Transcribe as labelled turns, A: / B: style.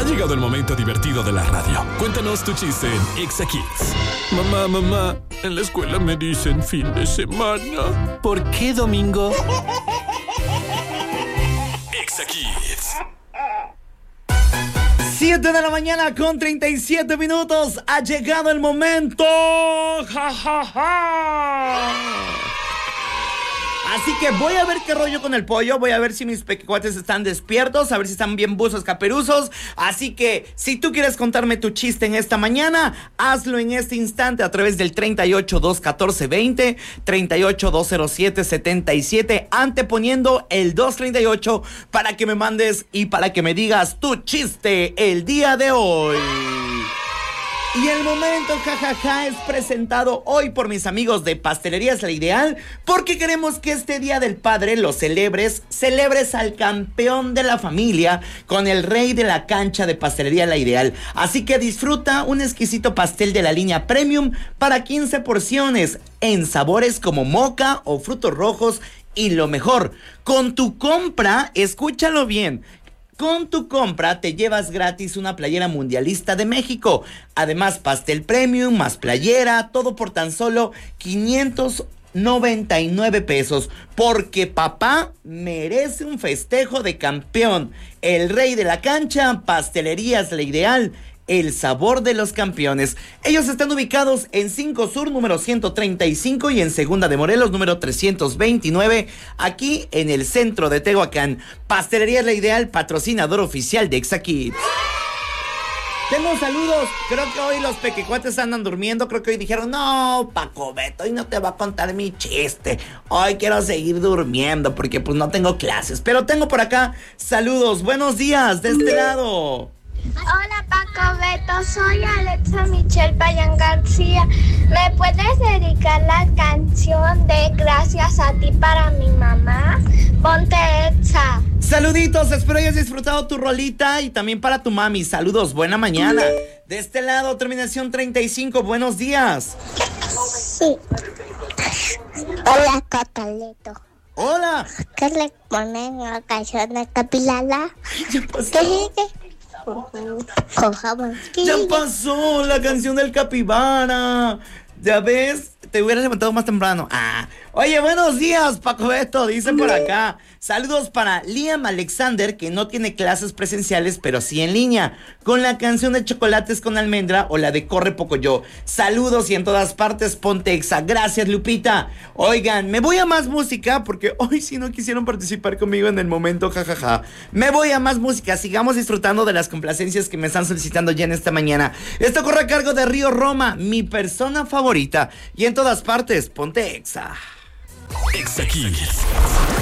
A: llegado el momento divertido de la radio. Cuéntanos tu chiste en Exa Kids.
B: Mamá, en la escuela me dicen fin de semana.
C: ¿Por qué domingo?
A: Exa Kids.
D: 7 de la mañana con 37 minutos. Ha llegado el momento. ¡Ja, ja, ja! Así que voy a ver qué rollo con el pollo. Voy a ver si mis pequecuates están despiertos. A ver si están bien buzos caperuzos. Así que si tú quieres contarme tu chiste en esta mañana, hazlo en este instante a través del 38-214-20, 38-207-77, anteponiendo el 238 para que me mandes y para que me digas tu chiste el día de hoy. Y el momento jajaja es presentado hoy por mis amigos de Pastelerías La Ideal, porque queremos que este Día del Padre lo celebres al campeón de la familia con el rey de la cancha de Pastelería La Ideal. Así que disfruta un exquisito pastel de la línea Premium para 15 porciones en sabores como moca o frutos rojos. Y lo mejor, con tu compra, escúchalo bien, con tu compra te llevas gratis una playera mundialista de México. Además, pastel premium más playera, todo por tan solo 599 pesos. Porque papá merece un festejo de campeón. El rey de la cancha, Pastelerías La Ideal, el sabor de los campeones. Ellos están ubicados en 5 Sur, número 135, y en Segunda de Morelos, número 329, aquí en el centro de Tehuacán. Pastelería La Ideal, patrocinador oficial de Exa Kids. Tengo saludos. Creo que hoy los pequecuates andan durmiendo. Creo que hoy dijeron, no, Paco Beto, hoy no te va a contar mi chiste. Hoy quiero seguir durmiendo porque pues no tengo clases. Pero tengo por acá saludos. Buenos días, de este lado.
E: Hola Paco Beto, soy Alexa Michelle Payán García. ¿Me puedes dedicar la canción de Gracias a ti para mi mamá? Ponte Exa.
D: Saluditos, espero hayas disfrutado tu rolita y también para tu mami. Saludos, buena mañana. De este lado, terminación 35, buenos días.
E: Sí. Hola Cocaleto.
D: Hola.
E: ¿Qué le ponen la canción de Capilala?
D: Ya pasó.
E: Con jabón.
D: Ya pasó la canción del capibara. Ya ves, te hubieras levantado más temprano. Oye, buenos días, Paco Beto, dice por acá. Saludos para Liam Alexander, que no tiene clases presenciales, pero sí en línea, con la canción de Chocolates con Almendra o la de Corre Pocoyo. Saludos y en todas partes ponte Exa. Gracias, Lupita. Oigan, me voy a más música porque hoy sí no quisieron participar conmigo en el momento, jajaja. Me voy a más música. Sigamos disfrutando de las complacencias que me están solicitando ya en esta mañana. Esto corre a cargo de Río Roma, mi persona favorita. Y en todas partes ponte Exa.
A: Exa Kids.